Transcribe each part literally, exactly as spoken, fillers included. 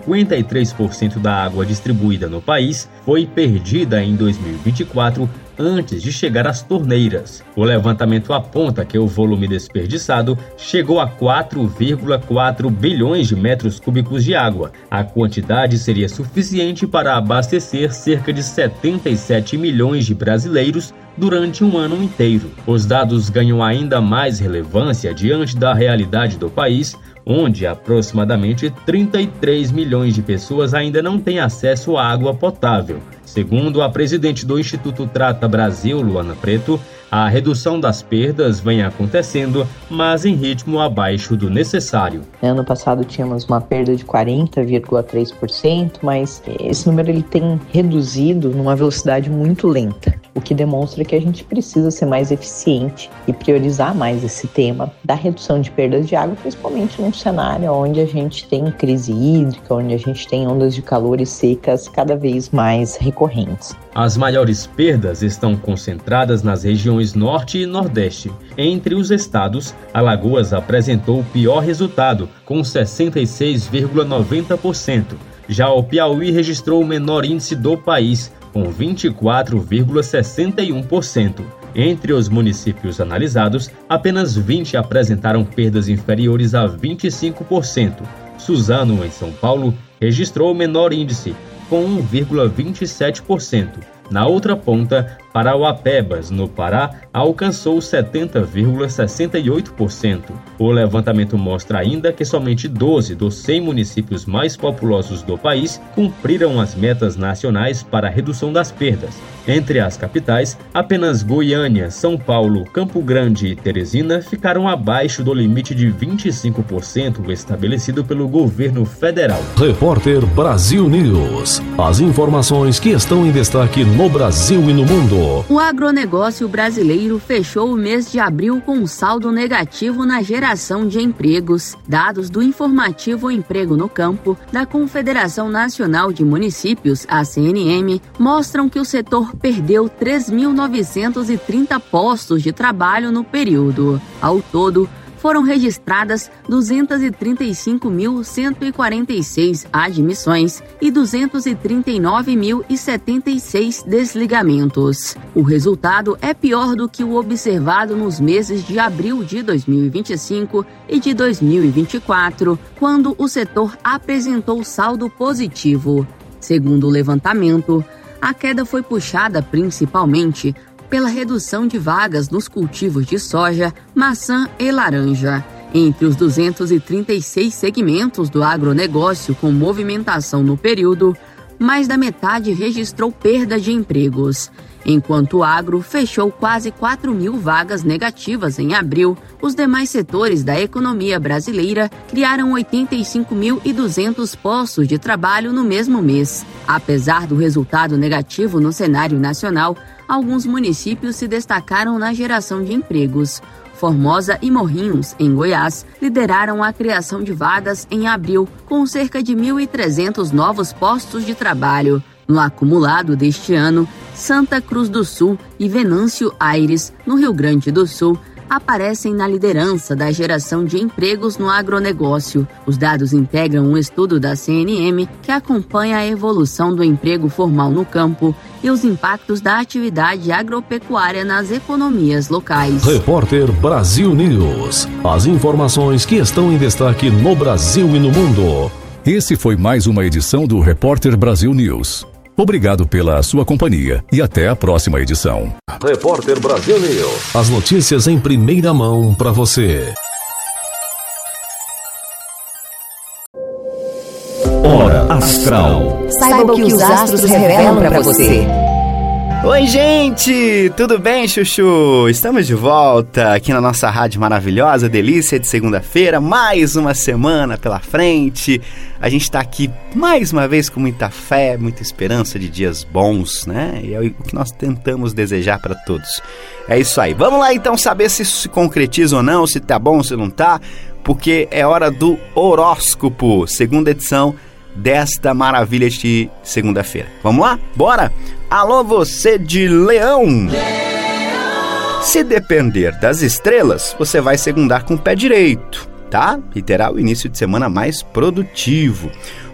cinquenta e três por cento da água distribuída no país foi perdida em dois mil e vinte e quatro antes de chegar às torneiras. O levantamento aponta que o volume desperdiçado chegou a quatro vírgula quatro bilhões de metros cúbicos de água. A quantidade seria suficiente para abastecer cerca de setenta e sete milhões de brasileiros durante um ano inteiro. Os dados ganham ainda mais relevância diante da realidade do país, onde aproximadamente trinta e três milhões de pessoas ainda não têm acesso à água potável. Segundo a presidente do Instituto Trata Brasil, Luana Preto, a redução das perdas vem acontecendo, mas em ritmo abaixo do necessário. Ano passado tínhamos uma perda de quarenta vírgula três por cento, mas esse número ele tem reduzido numa velocidade muito lenta, o que demonstra que a gente precisa ser mais eficiente e priorizar mais esse tema da redução de perdas de água, principalmente num cenário onde a gente tem crise hídrica, onde a gente tem ondas de calor e secas cada vez mais recorrentes. As maiores perdas estão concentradas nas regiões Norte e Nordeste. Entre os estados, Alagoas apresentou o pior resultado, com sessenta e seis vírgula noventa por cento. Já o Piauí registrou o menor índice do país, com vinte e quatro vírgula sessenta e um por cento. Entre os municípios analisados, apenas vinte apresentaram perdas inferiores a vinte e cinco por cento. Suzano, em São Paulo, registrou o menor índice, com um vírgula vinte e sete por cento. Na outra ponta, Parauapebas, no Pará, alcançou setenta vírgula sessenta e oito por cento. O levantamento mostra ainda que somente doze dos cem municípios mais populosos do país cumpriram as metas nacionais para a redução das perdas. Entre as capitais, apenas Goiânia, São Paulo, Campo Grande e Teresina ficaram abaixo do limite de vinte e cinco por cento estabelecido pelo governo federal. Repórter Brasil News. As informações que estão em destaque no Brasil e no mundo. O agronegócio brasileiro fechou o mês de abril com um saldo negativo na geração de empregos. Dados do informativo Emprego no Campo da Confederação Nacional de Municípios, a C N M, mostram que o setor perdeu três mil novecentos e trinta postos de trabalho no período. Ao todo, foram registradas duzentos e trinta e cinco mil cento e quarenta e seis admissões e duzentos e trinta e nove mil e setenta e seis desligamentos. O resultado é pior do que o observado nos meses de abril de dois mil e vinte e cinco e de dois mil e vinte e quatro, quando o setor apresentou saldo positivo. Segundo o levantamento, a queda foi puxada principalmente pela redução de vagas nos cultivos de soja, maçã e laranja. Entre os duzentos e trinta e seis segmentos do agronegócio com movimentação no período, mais da metade registrou perda de empregos. Enquanto o agro fechou quase quatro mil vagas negativas em abril, os demais setores da economia brasileira criaram oitenta e cinco mil e duzentos postos de trabalho no mesmo mês. Apesar do resultado negativo no cenário nacional, alguns municípios se destacaram na geração de empregos. Formosa e Morrinhos, em Goiás, lideraram a criação de vagas em abril, com cerca de mil e trezentos novos postos de trabalho. No acumulado deste ano, Santa Cruz do Sul e Venâncio Aires, no Rio Grande do Sul, aparecem na liderança da geração de empregos no agronegócio. Os dados integram um estudo da C N M que acompanha a evolução do emprego formal no campo e os impactos da atividade agropecuária nas economias locais. Repórter Brasil News. As informações que estão em destaque no Brasil e no mundo. Esse foi mais uma edição do Repórter Brasil News. Obrigado pela sua companhia e até a próxima edição. Repórter Brasil News. As notícias em primeira mão para você. Hora Astral. Saiba o que os astros revelam para você. Oi, gente! Tudo bem, Chuchu? Estamos de volta aqui na nossa rádio maravilhosa, delícia de segunda-feira, mais uma semana pela frente. A gente está aqui mais uma vez com muita fé, muita esperança de dias bons, né? E é o que nós tentamos desejar para todos. É isso aí. Vamos lá então saber se isso se concretiza ou não, se tá bom, se não tá, porque é hora do horóscopo, segunda edição desta maravilha de segunda-feira. Vamos lá? Bora? Alô, você de Leão! Leão! Se depender das estrelas, você vai segundar com o pé direito, tá? E terá o início de semana mais produtivo. O Sol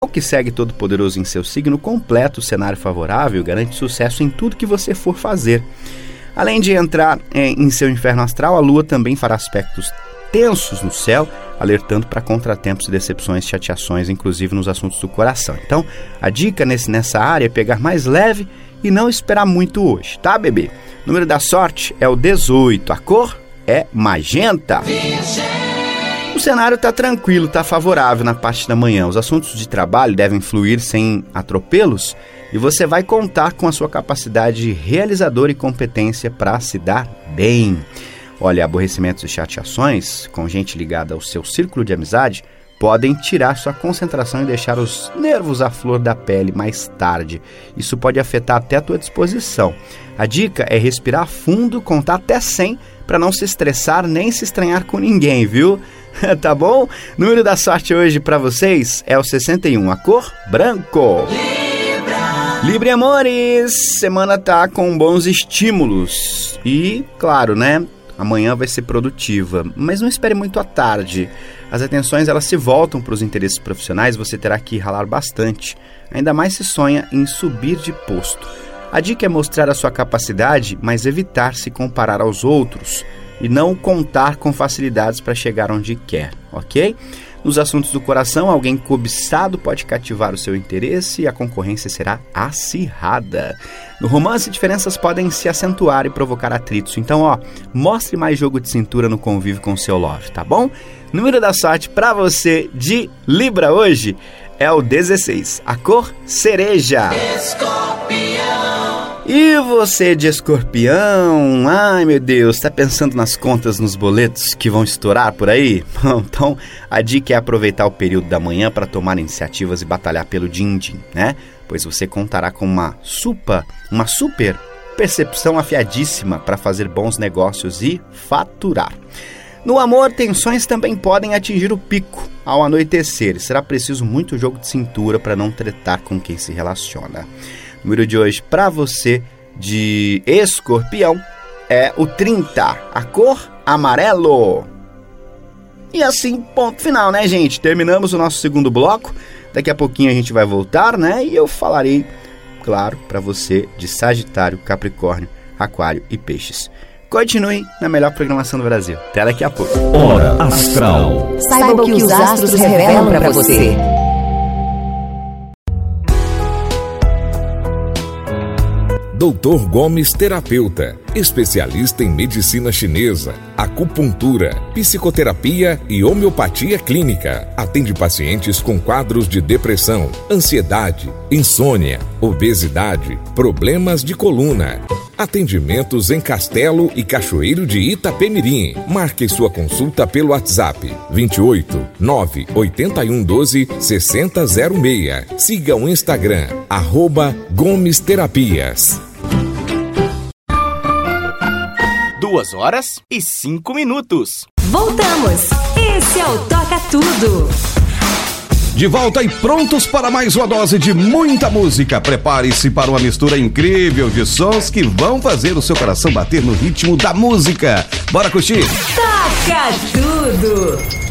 que segue Todo-Poderoso em seu signo completa o cenário favorável e garante sucesso em tudo que você for fazer. Além de entrar é, em seu inferno astral, a Lua também fará aspectos tensos no céu, alertando para contratempos e decepções, chateações, inclusive nos assuntos do coração. Então, a dica nesse, nessa área é pegar mais leve e não esperar muito hoje, tá, bebê? O número da sorte é o dezoito, a cor é magenta. O cenário está tranquilo, está favorável na parte da manhã. Os assuntos de trabalho devem fluir sem atropelos e você vai contar com a sua capacidade realizadora e competência para se dar bem. Olha, aborrecimentos e chateações com gente ligada ao seu círculo de amizade podem tirar sua concentração e deixar os nervos à flor da pele mais tarde. Isso pode afetar até a tua disposição. A dica é respirar fundo, contar até cem para não se estressar nem se estranhar com ninguém, viu? Tá bom? O número da sorte hoje para vocês é o sessenta e um, a cor branco. Libra! Libra, amores! Semana tá com bons estímulos e, claro, né? Amanhã vai ser produtiva, mas não espere muito à tarde. As atenções elas se voltam para os interesses profissionais, você terá que ralar bastante. Ainda mais se sonha em subir de posto. A dica é mostrar a sua capacidade, mas evitar se comparar aos outros e não contar com facilidades para chegar onde quer, ok? Nos assuntos do coração, alguém cobiçado pode cativar o seu interesse e a concorrência será acirrada. No romance, diferenças podem se acentuar e provocar atritos. Então, ó, mostre mais jogo de cintura no convívio com o seu love, tá bom? Número da sorte para você de Libra hoje é o dezesseis, a cor cereja. E você de Escorpião, ai meu Deus, tá pensando nas contas, nos boletos que vão estourar por aí? Bom, então a dica é aproveitar o período da manhã para tomar iniciativas e batalhar pelo din-din, né? Pois você contará com uma super, uma super percepção afiadíssima para fazer bons negócios e faturar. No amor, tensões também podem atingir o pico ao anoitecer e será preciso muito jogo de cintura para não tretar com quem se relaciona. O número de hoje para você de Escorpião é o trinta, a cor amarelo. E assim, ponto final, né, gente? Terminamos o nosso segundo bloco. Daqui a pouquinho a gente vai voltar, né? E eu falarei, claro, para você de Sagitário, Capricórnio, Aquário e Peixes. Continue na melhor programação do Brasil. Até daqui a pouco. Hora Astral. Saiba o que os astros revelam para você. doutor Gomes Terapeuta, especialista em medicina chinesa, acupuntura, psicoterapia e homeopatia clínica. Atende pacientes com quadros de depressão, ansiedade, insônia, obesidade, problemas de coluna. Atendimentos em Castelo e Cachoeiro de Itapemirim. Marque sua consulta pelo WhatsApp vinte e oito, nove oito um, doze, seis zero zero seis. Siga o Instagram, arroba Gomes Terapias. Duas horas e cinco minutos. Voltamos. Esse é o Toca Tudo. De volta e prontos para mais uma dose de muita música. Prepare-se para uma mistura incrível de sons que vão fazer o seu coração bater no ritmo da música. Bora curtir? Toca Tudo.